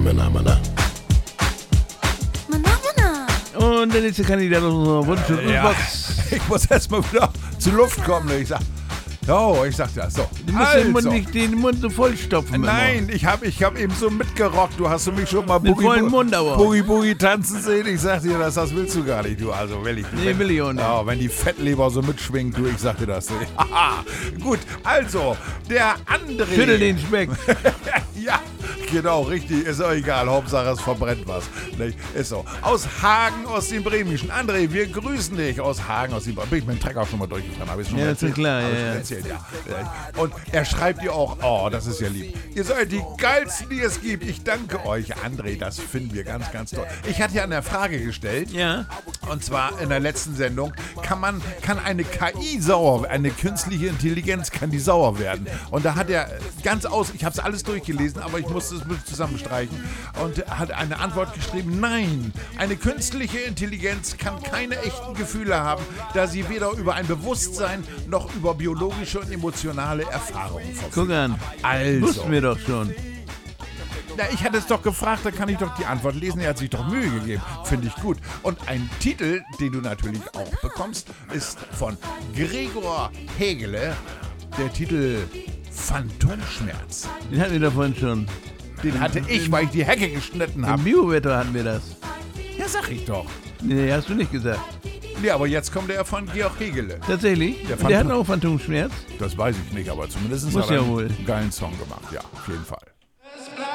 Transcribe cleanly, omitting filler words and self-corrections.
Und der nächste Kandidat auf unserer Wunsch-Box. Ich muss erstmal wieder zur Luft kommen. Ich sagte das so. Du musst den Mund so vollstopfen. Nein, ich hab eben so mitgerockt. Du hast mich schon mal Boogie tanzen sehen. Ich sag dir das willst du gar nicht, du. Also will ich nicht. Nee, will ich auch nicht. Ja, wenn die Fettleber so mitschwingt, du, ich sag dir das. Gut, also, der André. Schüttel den Speck. Ja, genau, richtig. Ist auch egal. Hauptsache, es verbrennt was. Nicht? Ist so. Aus Hagen, aus dem Bremischen. André, wir grüßen dich aus Hagen, aus dem Bremischen. Bin ich mit dem Trecker schon mal durchgefahren? Habe ich schon mal erzählt? Das ist klar, ja. Und er schreibt dir auch, oh, das ist ja lieb. Ihr seid die geilsten, die es gibt. Ich danke euch, André. Das finden wir ganz, ganz toll. Ich hatte ja eine Frage gestellt. Ja. Und zwar in der letzten Sendung. Kann eine KI sauer, eine künstliche Intelligenz, kann die sauer werden? Und da hat er ich habe es alles durchgelesen, aber ich musste es zusammenstreichen. Und hat eine Antwort geschrieben, nein, eine künstliche Intelligenz kann keine echten Gefühle haben, da sie weder über ein Bewusstsein noch über biologische und emotionale Erfahrungen verfügt. Guck an. Also. Wussten wir doch schon. Na, ich hatte es doch gefragt, da kann ich doch die Antwort lesen. Er hat sich doch Mühe gegeben. Finde ich gut. Und ein Titel, den du natürlich auch bekommst, ist von Gregor Hegele. Der Titel Phantomschmerz. Den hatten wir davon schon. Den hatte ich, weil ich die Hecke geschnitten Im habe. Biowetter hatten wir das. Ja, sag ich doch. Nee, hast du nicht gesagt. Nee, aber jetzt kommt der von Georg Hegele. Tatsächlich? Der hat auch Phantomschmerz? Das weiß ich nicht, aber zumindest Muss hat er ja wohl einen geilen Song gemacht. Ja, auf jeden Fall.